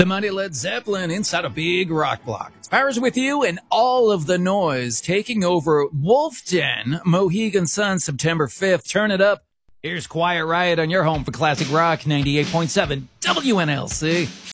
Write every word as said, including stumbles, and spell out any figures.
The mighty Led Zeppelin inside a big rock block. It's Powers with you and all of the noise taking over Wolf Den, Mohegan Sun, September fifth. Turn it up. Here's Quiet Riot on your home for classic rock, ninety-eight point seven W N L C.